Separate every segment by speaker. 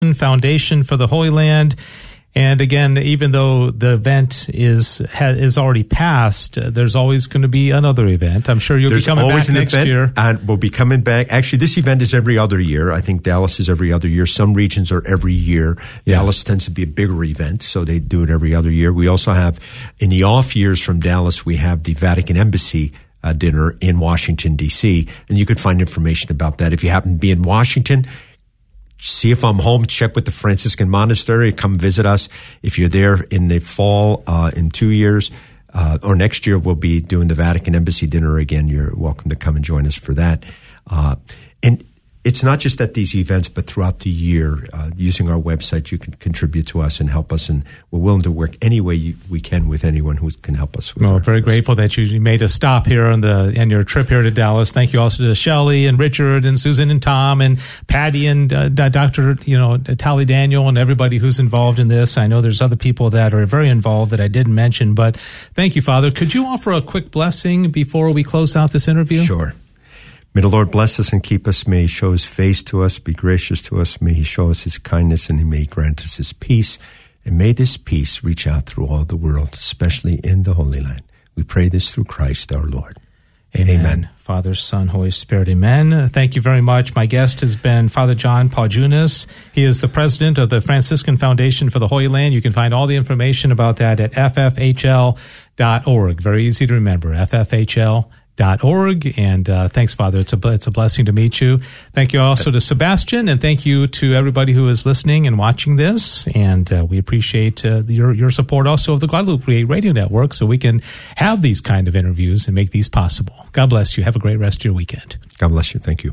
Speaker 1: Franciscan Foundation for the Holy Land. And again, even though the event is already passed, there's always going to be another event. I'm sure you'll be coming back next year.
Speaker 2: And we'll be coming back. Actually, this event is every other year. I think Dallas is every other year. Some regions are every year. Yeah. Dallas tends to be a bigger event, so they do it every other year. We also have, in the off years from Dallas, we have the Vatican Embassy dinner in Washington, D.C., and you could find information about that. If you happen to be in Washington, see if I'm home, check with the Franciscan Monastery, come visit us. If you're there in the fall, in 2 years, or next year, we'll be doing the Vatican Embassy dinner again. You're welcome to come and join us for that. And it's not just at these events, but throughout the year. Using our website, you can contribute to us and help us, and we're willing to work any way we can with anyone who can help us.
Speaker 1: Well, very grateful that you made a stop here on your trip here to Dallas. Thank you also to Shelley and Richard and Susan and Tom and Patty and Dr. Tally Daniel and everybody who's involved in this. I know there's other people that are very involved that I didn't mention, but thank you, Father. Could you offer a quick blessing before we close out this interview?
Speaker 2: Sure. May the Lord bless us and keep us. May He show His face to us, be gracious to us. May He show us His kindness, and He may grant us His peace. And may this peace reach out through all the world, especially in the Holy Land. We pray this through Christ our Lord.
Speaker 1: Amen.
Speaker 2: Amen.
Speaker 1: Father, Son, Holy Spirit, amen. Thank you very much. My guest has been Father John Paugunas. He is the president of the Franciscan Foundation for the Holy Land. You can find all the information about that at ffhl.org. Very easy to remember, ffhl.org. And thanks, Father. It's a blessing to meet you. Thank you also to Sebastian, and thank you to everybody who is listening and watching this. And we appreciate your support also of the Guadalupe Radio Network, so we can have these kind of interviews and make these possible. God bless you. Have a great rest of your weekend.
Speaker 2: God bless you. Thank you.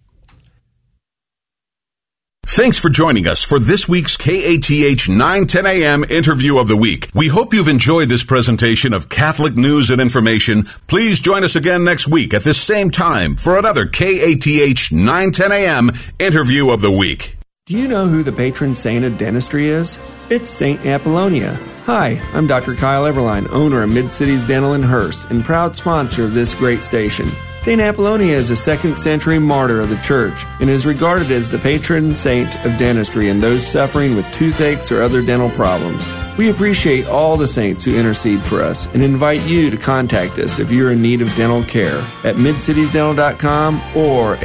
Speaker 3: Thanks for joining us for this week's KATH 910 AM Interview of the Week. We hope you've enjoyed this presentation of Catholic news and information. Please join us again next week at this same time for another KATH 910 AM Interview of the Week.
Speaker 4: Do you know who the patron saint of dentistry is? It's Saint Apollonia. Hi, I'm Dr. Kyle Eberline, owner of Mid-Cities Dental in Hearst and proud sponsor of this great station. St. Apollonia is a 2nd century martyr of the Church and is regarded as the patron saint of dentistry and those suffering with toothaches or other dental problems. We appreciate all the saints who intercede for us and invite you to contact us if you're in need of dental care at midcitiesdental.com or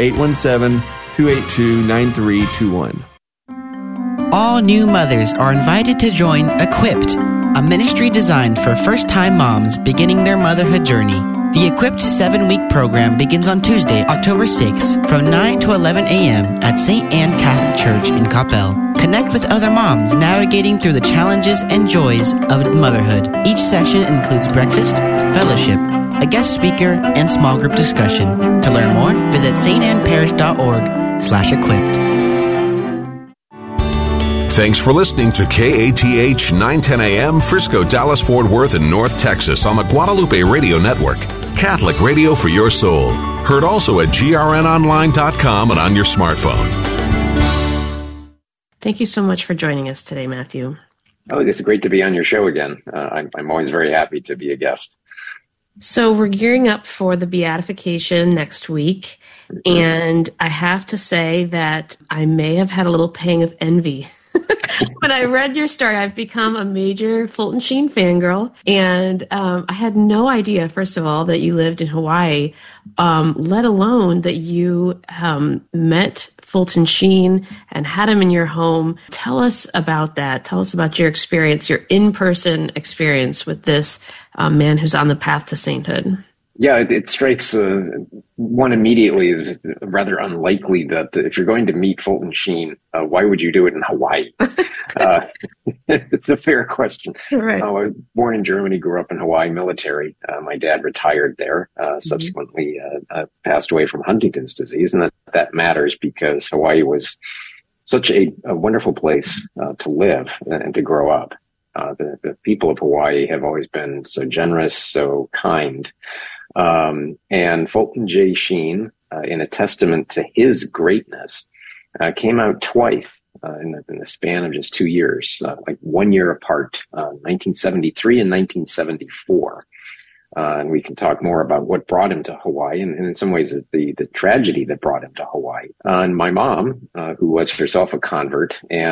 Speaker 4: 817-282-9321.
Speaker 5: All new mothers are invited to join Equipped, a ministry designed for first-time moms beginning their motherhood journey. The Equipped 7-week program begins on Tuesday, October 6th from 9 to 11 a.m. at St. Anne Catholic Church in Coppell. Connect with other moms navigating through the challenges and joys of motherhood. Each session includes breakfast, fellowship, a guest speaker, and small group discussion. To learn more, visit stannparish.org/equipped.
Speaker 3: Thanks for listening to KATH 910 AM, Frisco, Dallas, Fort Worth, and North Texas on the Guadalupe Radio Network. Catholic radio for your soul. Heard also at grnonline.com and on your smartphone.
Speaker 6: Thank you so much for joining us today, Matthew.
Speaker 7: Oh, it's great to be on your show again. I'm always very happy to be a guest.
Speaker 6: So we're gearing up for the beatification next week, and I have to say that I may have had a little pang of envy. When I read your story, I've become a major Fulton Sheen fangirl, and I had no idea, first of all, that you lived in Hawaii, let alone that you met Fulton Sheen and had him in your home. Tell us about that. Tell us about your experience, your in-person experience with this man who's on the path to sainthood.
Speaker 7: Yeah, it strikes one immediately as rather unlikely that if you're going to meet Fulton Sheen, why would you do it in Hawaii? It's a fair question.
Speaker 6: Right.
Speaker 7: I was born in Germany, grew up in Hawaii military. My dad retired there, subsequently passed away from Huntington's disease. And that matters because Hawaii was such a wonderful place to live and to grow up. The people of Hawaii have always been so generous, so kind. And Fulton J. Sheen, in a testament to his greatness, came out twice in the span of just 2 years, like 1 year apart, 1973 and 1974. And we can talk more about what brought him to Hawaii, and in some ways the tragedy that brought him to Hawaii. And my mom, who was herself a convert, and